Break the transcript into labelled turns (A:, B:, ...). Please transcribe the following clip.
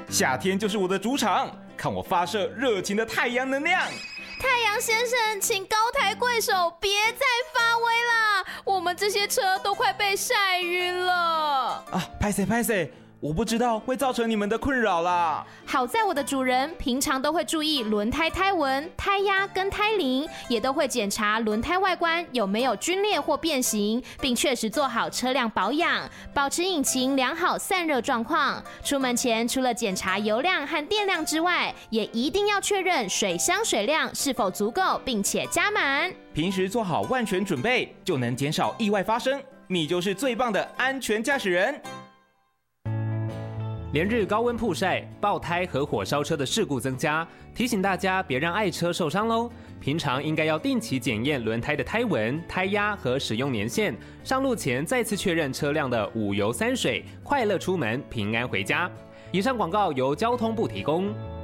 A: 夏天就是我的主场，看我发射热情的太阳能量。
B: 太阳先生，请高抬贵手，别再发威啦！我们这些车都快被晒晕了。
A: 拍谁，我不知道会造成你们的困扰啦。
B: 好在我的主人平常都会注意轮胎胎纹、胎压跟胎龄，也都会检查轮胎外观有没有皲裂或变形，并确实做好车辆保养，保持引擎良好散热状况。出门前除了检查油量和电量之外，也一定要确认水箱水量是否足够，并且加满。
A: 平时做好万全准备，就能减少意外发生。你就是最棒的安全驾驶人。
C: 连日高温曝晒、爆胎和火烧车的事故增加，提醒大家别让爱车受伤喽。平常应该要定期检验轮胎的胎纹、胎压和使用年限，上路前再次确认车辆的5油3水，快乐出门，平安回家。以上广告由交通部提供。